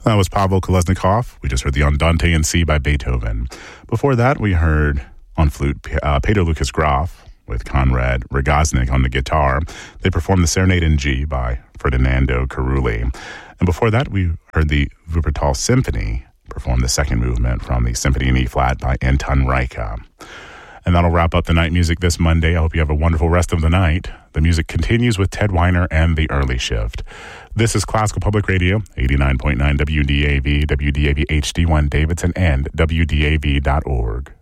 That was Pavel Kolesnikov. We just heard the Andante in C by Beethoven. Before that, we heard on flute Peter Lucas Graf with Konrad Rogoznik on the guitar. They performed the Serenade in G by Ferdinando Carulli. And before that, we heard the Wuppertal Symphony perform the second movement from the Symphony in E-flat by Anton Reicha. And that'll wrap up the night music this Monday. I hope you have a wonderful rest of the night. The music continues with Ted Weiner and the Early Shift. This is Classical Public Radio, 89.9 WDAV, WDAV HD1 Davidson, and WDAV.org.